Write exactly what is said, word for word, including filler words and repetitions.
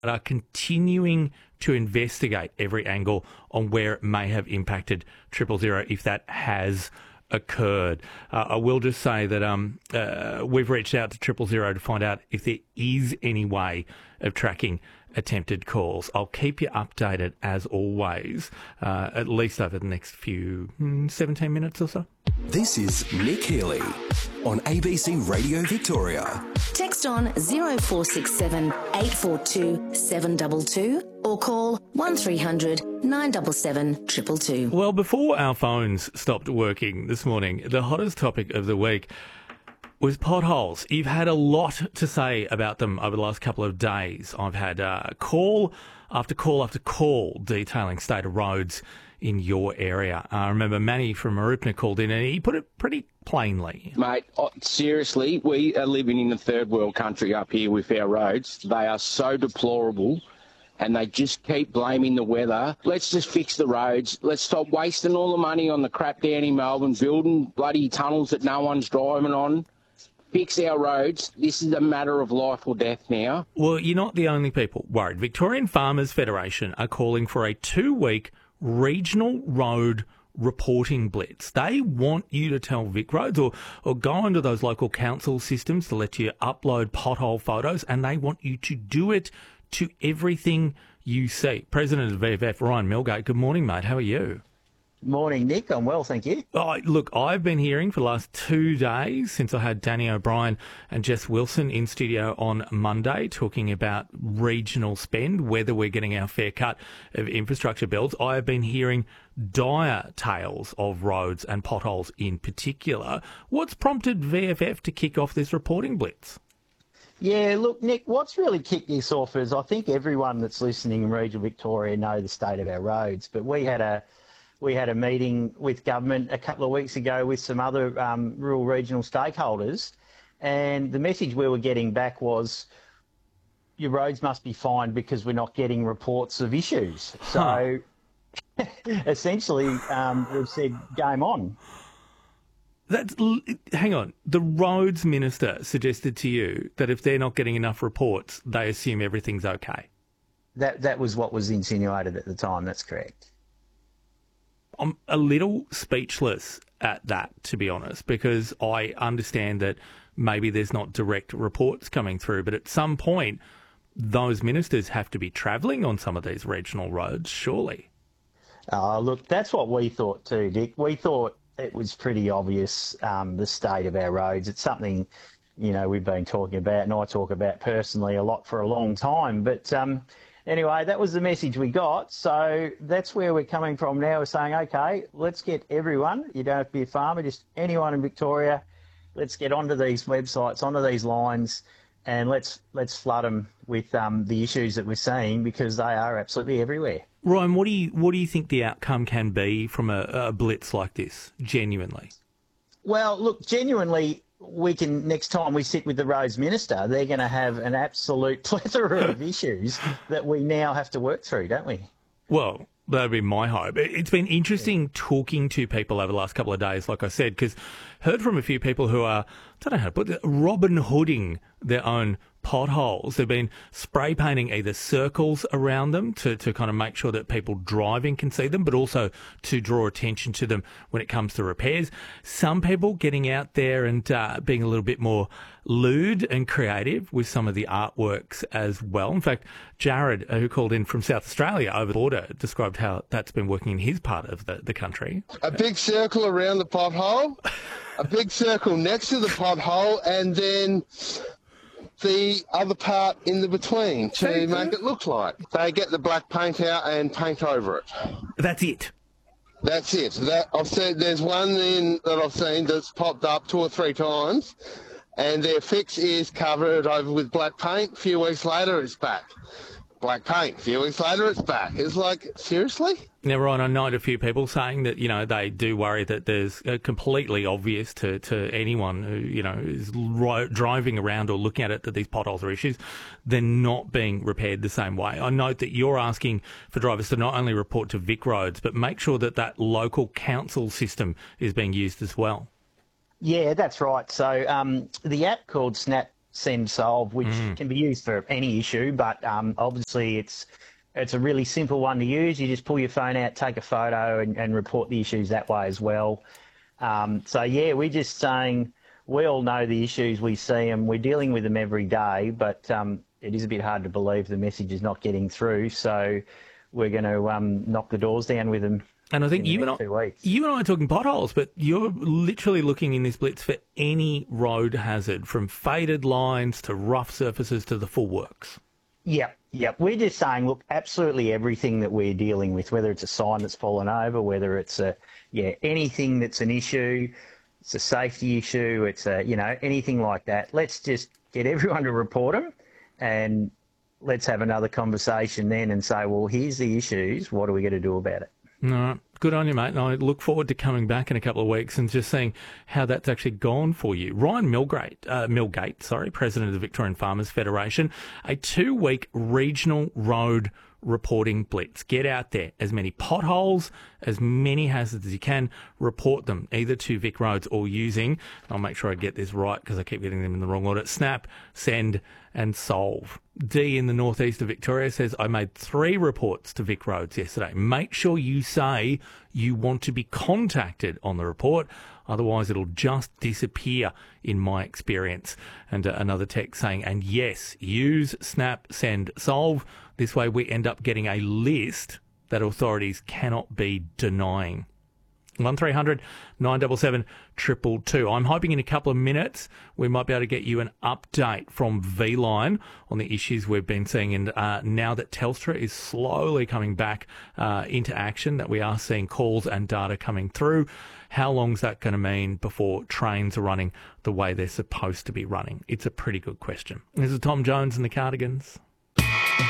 are continuing to investigate every angle on where it may have impacted Triple Zero if that has occurred. Uh, I will just say that um, uh, we've reached out to Triple Zero to find out if there is any way of tracking attempted calls. I'll keep you updated as always, uh, at least over the next few mm, seventeen minutes or so. This is Nick Healy on A B C Radio Victoria. Text on zero four six seven eight four two seven two two or call one three hundred nine seven seven two two two. Well, before our phones stopped working this morning, the hottest topic of the week was potholes. You've had a lot to say about them over the last couple of days. I've had uh, call after call after call detailing state of roads in your area. I remember Manny from Marupna called in and he put it pretty plainly. Mate, seriously, we are living in a third world country up here with our roads. They are so deplorable and they just keep blaming the weather. Let's just fix the roads. Let's stop wasting all the money on the crap down in Melbourne, building bloody tunnels that no one's driving on. Fix our roads. This is a matter of life or death now. Well, you're not the only people worried. Victorian Farmers Federation are calling for a two-week regional road reporting blitz. They want you to tell Vic Roads or, or go into those local council systems to let you upload pothole photos, and they want you to do it to everything you see. President of V F F, Ryan Milgate, good morning, mate. How are you? Morning, Nick. I'm well, thank you. Oh, look, I've been hearing for the last two days since I had Danny O'Brien and Jess Wilson in studio on Monday talking about regional spend, whether we're getting our fair cut of infrastructure bills. I have been hearing dire tales of roads and potholes in particular. What's prompted V F F to kick off this reporting blitz? Yeah, look, Nick, what's really kicked this off is I think everyone that's listening in regional Victoria know the state of our roads, but we had a We had a meeting with government a couple of weeks ago with some other um, rural regional stakeholders, and the message we were getting back was your roads must be fine because we're not getting reports of issues. So huh. essentially um, we've said game on. That's, hang on, the roads minister suggested to you that if they're not getting enough reports, they assume everything's okay. That, that was what was insinuated at the time, that's correct. I'm a little speechless at that, to be honest, because I understand that maybe there's not direct reports coming through, but at some point, those ministers have to be travelling on some of these regional roads, surely. Uh, look, that's what we thought too, Dick. We thought it was pretty obvious, um, the state of our roads. It's something, you know, we've been talking about, and I talk about personally a lot for a long time, but... Um, Anyway, that was the message we got. So that's where we're coming from now. We're saying, OK, let's get everyone. You don't have to be a farmer, just anyone in Victoria. Let's get onto these websites, onto these lines, and let's let's flood them with um, the issues that we're seeing because they are absolutely everywhere. Ryan, what do you what do you think the outcome can be from a, a blitz like this, genuinely? Well, look, genuinely... we can, next time we sit with the roads minister, they're going to have an absolute plethora of issues that we now have to work through, don't we? Well, that would be my hope. It's been interesting talking to people over the last couple of days, like I said, because heard from a few people who are, I don't know how to put it, Robin Hooding their own potholes. They've been spray painting either circles around them to, to kind of make sure that people driving can see them, but also to draw attention to them when it comes to repairs. Some people getting out there and uh, being a little bit more lewd and creative with some of the artworks as well. In fact, Jared, who called in from South Australia over the border, described how that's been working in his part of the, the country. A big circle around the pothole, a big circle next to the pothole, and then the other part in the between to make it look like. They get the black paint out and paint over it. That's it. That's it. That I've said there's one in that I've seen that's popped up two or three times, and their fix is cover it over with black paint. A few weeks later, it's back. Black paint. A few weeks later, it's back. It's like, seriously? Now, Ryan, I know a few people saying that, you know, they do worry that there's uh, completely obvious to, to anyone who, you know, is ri- driving around or looking at it that these potholes are issues. They're not being repaired the same way. I note that you're asking for drivers to not only report to Vic Roads, but make sure that that local council system is being used as well. Yeah, that's right. So um, the app called Snap send, solve, which Mm. can be used for any issue, but um, obviously it's it's a really simple one to use. You just pull your phone out, take a photo, and, and report the issues that way as well. Um, so, yeah, we're just saying we all know the issues, we see them, we're dealing with them every day, but um, it is a bit hard to believe the message is not getting through. So we're going to um, knock the doors down with them. And I think in the you and I, next two weeks. you and I are talking potholes, but you're literally looking in this blitz for any road hazard, from faded lines to rough surfaces to the full works. Yep, yep. We're just saying, look, absolutely everything that we're dealing with, whether it's a sign that's fallen over, whether it's a, yeah, anything that's an issue, it's a safety issue, it's a, you know, anything like that. Let's just get everyone to report them, and let's have another conversation then and say, well, here's the issues. What are we going to do about it? All right. Good on you, mate. And I look forward to coming back in a couple of weeks and just seeing how that's actually gone for you. Ryan Milgate, uh, Milgate, sorry, President of the Victorian Farmers Federation, a two-week regional road reporting blitz. Get out there. As many potholes, as many hazards as you can, report them either to Vic Roads or using, I'll make sure I get this right because I keep getting them in the wrong order, Snap, Send and Solve. D in the northeast of Victoria says, I made three reports to Vic Roads yesterday. Make sure you say you want to be contacted on the report. Otherwise, it'll just disappear in my experience. And uh, another text saying, and yes, use Snap, Send, Solve. This way we end up getting a list that authorities cannot be denying. one three hundred nine seven seven two two two. I'm hoping in a couple of minutes we might be able to get you an update from V-Line on the issues we've been seeing. And uh, now that Telstra is slowly coming back uh, into action, that we are seeing calls and data coming through, how long is that going to mean before trains are running the way they're supposed to be running? It's a pretty good question. This is Tom Jones and the Cardigans.